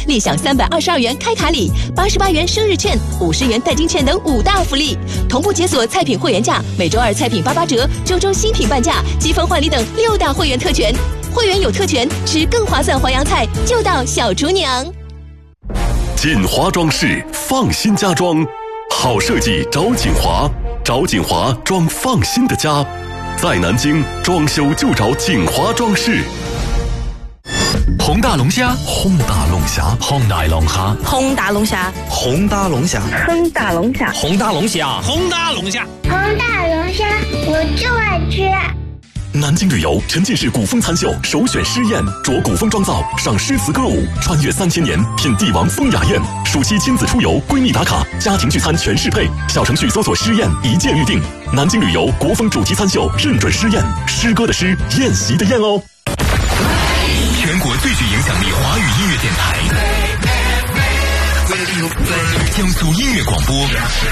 立享322元开卡礼、88元生日券、50元代金券等5大福利。同步解锁菜品会员价，每周2菜品88折，周周新品半价，积分换礼等6大会员特权。会员有特权，吃更划算淮扬菜就到小厨娘。 锦华装饰，放心家装，好设计找锦华，找锦华装放心的家。在南京装修就找锦华装饰。 红大龙虾， 红大龙虾， 红大龙虾， 红大龙虾， 红大龙虾， 红大龙虾， 红大龙虾， 红大龙虾， 红大龙虾，我就爱吃。 南京旅游沉浸式古风餐秀首选诗宴，着古风妆造，赏诗词歌舞，穿越3000年，品帝王风雅宴。暑期亲子出游，闺蜜打卡，家庭聚餐全适配。小程序搜索诗宴，一键预定。南京旅游国风主题餐秀，认准诗宴，诗歌的诗，宴席的宴哦。 全国最具影响力华语音乐电台，江苏音乐广播。